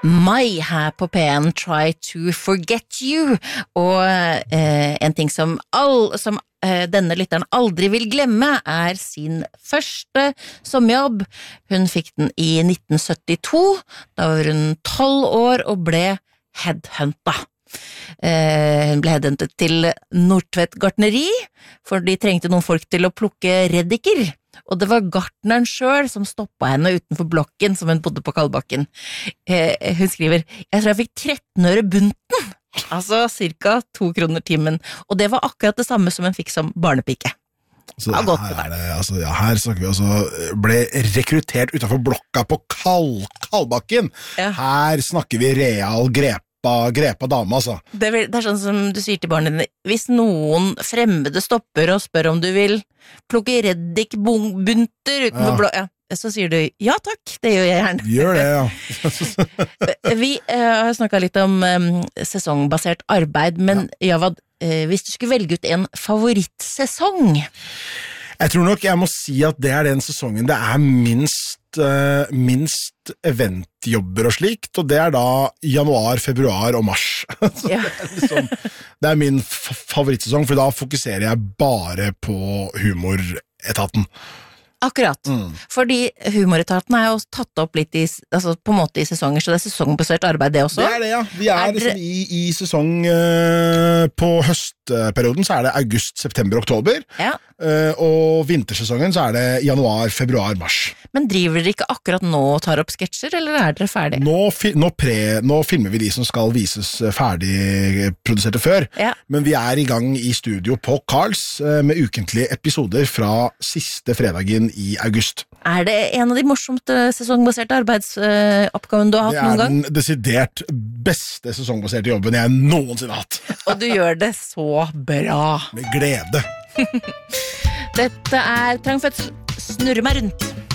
Mai her på P1, Try to Forget You, og en ting som denne lytteren aldri vil glemme sin første sommerjobb. Hun fikk den i 1972, da var hun 12 år og ble headhunta. Hun ble headhuntet til Nordtvedt gartneri, for de trengte noen folk til å plukke reddiker. Og det var gartneren selv som stoppet henne utenfor blokken som hun bodde på Kalbakken. Hun skriver, jeg tror jeg fikk 13 øre bunten, altså cirka 2 kroner timen, og det var akkurat det samme som hun fikk som barnepike. Så her snakker vi ble rekruttert utenfor blokka på Kalbakken. Ja. Her snakker vi real grepa dame, altså. Det er sånn som du sier til barna dine, hvis noen fremmede stopper og spør om du vil plukke reddikbunter utenfor blokka, så sier du, ja takk, det gjør jeg gjerne. Gjør det, ja. Vi har snakket litt om sesongbasert arbeid, men Javad, hvis du skulle velge ut en favorittsesong? Jeg tror nok jeg må si at det den sesongen det minst eventjobber og slikt, og det da januar, februar og mars. Ja. Det min favorittsesong, for da fokuserer jeg bare på humoretaten. Akkurat, fordi humoretaten jo tatt opp litt på en måte i sesonger, så det sesongbasert arbeid det også? Det det, ja. Vi liksom i sesong på høstperioden, så det august, september, oktober, og vintersesongen så det januar, februar, mars. Men driver dere ikke akkurat nå og tar opp sketsjer, eller dere ferdig? Nå filmer vi de som skal vises ferdig produserte før, men vi i gang i studio på Karls med ukentlige episoder fra siste fredagen i august. Det en av de morsomste sesongbaserte arbeidsoppgavene du har hatt noen gang? Det den desidert beste sesongbaserte jobben jeg noensinne har hatt. Og du gjør det så bra. Med glede. Dette Trang Fødsel, snurre meg rundt.